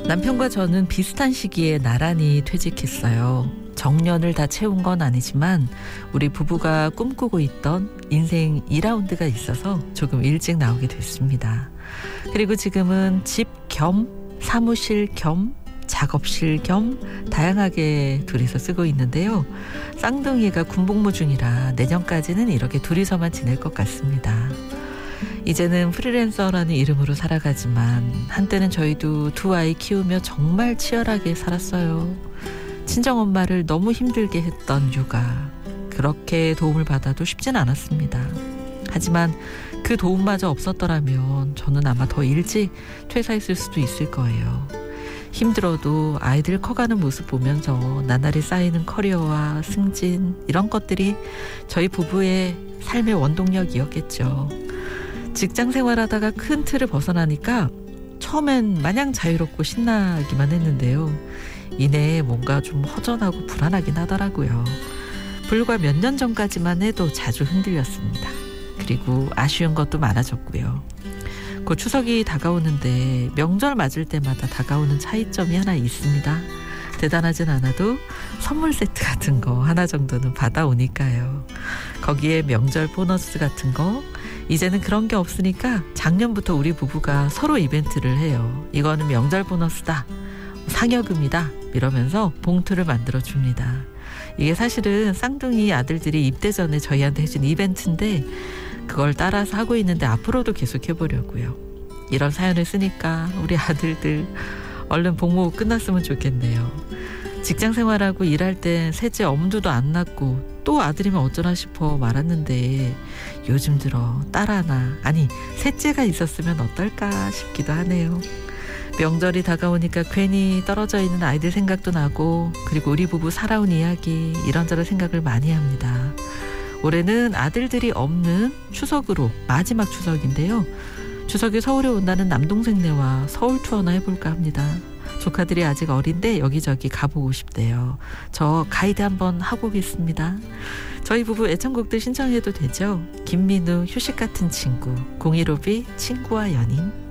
남편과 저는 비슷한 시기에 나란히 퇴직했어요. 정년을 다 채운 건 아니지만 우리 부부가 꿈꾸고 있던 인생 2라운드가 있어서 조금 일찍 나오게 됐습니다. 그리고 지금은 집 겸 사무실 겸 작업실 겸 다양하게 둘이서 쓰고 있는데요. 쌍둥이가 군복무 중이라 내년까지는 이렇게 둘이서만 지낼 것 같습니다. 이제는 프리랜서라는 이름으로 살아가지만 한때는 저희도 두 아이 키우며 정말 치열하게 살았어요. 친정엄마를 너무 힘들게 했던 육아. 그렇게 도움을 받아도 쉽진 않았습니다. 하지만 그 도움마저 없었더라면 저는 아마 더 일찍 퇴사했을 수도 있을 거예요. 힘들어도 아이들 커가는 모습 보면서 나날이 쌓이는 커리어와 승진 이런 것들이 저희 부부의 삶의 원동력이었겠죠. 직장 생활하다가 큰 틀을 벗어나니까 처음엔 마냥 자유롭고 신나기만 했는데요. 이내에 뭔가 좀 허전하고 불안하긴 하더라고요. 불과 몇 년 전까지만 해도 자주 흔들렸습니다. 그리고 아쉬운 것도 많아졌고요. 곧 추석이 다가오는데 명절 맞을 때마다 다가오는 차이점이 하나 있습니다. 대단하진 않아도 선물 세트 같은 거 하나 정도는 받아오니까요. 거기에 명절 보너스 같은 거 이제는 그런 게 없으니까 작년부터 우리 부부가 서로 이벤트를 해요. 이거는 명절 보너스다. 상여금이다. 이러면서 봉투를 만들어 줍니다. 이게 사실은 쌍둥이 아들들이 입대 전에 저희한테 해준 이벤트인데 그걸 따라서 하고 있는데 앞으로도 계속 해보려고요. 이런 사연을 쓰니까 우리 아들들 얼른 복무 끝났으면 좋겠네요. 직장 생활하고 일할 땐 셋째 엄두도 안 났고 또 아들이면 어쩌나 싶어 말았는데 요즘 들어 딸 하나 아니 셋째가 있었으면 어떨까 싶기도 하네요. 명절이 다가오니까 괜히 떨어져 있는 아이들 생각도 나고 그리고 우리 부부 살아온 이야기 이런저런 생각을 많이 합니다. 올해는 아들들이 없는 추석으로 마지막 추석인데요. 추석에 서울에 온다는 남동생네와 서울 투어나 해볼까 합니다. 조카들이 아직 어린데 여기저기 가보고 싶대요. 저 가이드 한번 하고 오겠습니다. 저희 부부 애창곡들 신청해도 되죠? 김민우 휴식 같은 친구 015B 친구와 연인.